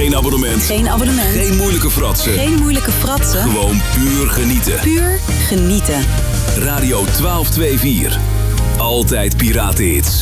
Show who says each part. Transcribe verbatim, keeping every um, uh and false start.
Speaker 1: Geen abonnement.
Speaker 2: Geen abonnement.
Speaker 1: Geen moeilijke fratsen.
Speaker 2: Geen moeilijke fratsen.
Speaker 1: Gewoon puur genieten.
Speaker 2: Puur genieten.
Speaker 1: Radio twaalf vijfenveertig. Altijd piratenhits.